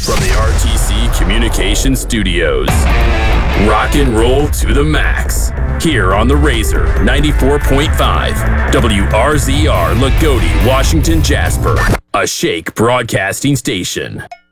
From the RTC Communications Studios, rock and roll to the max. Here on the Razor 94.5, WRZR Lagodi, Washington, Jasper, a Shake broadcasting station.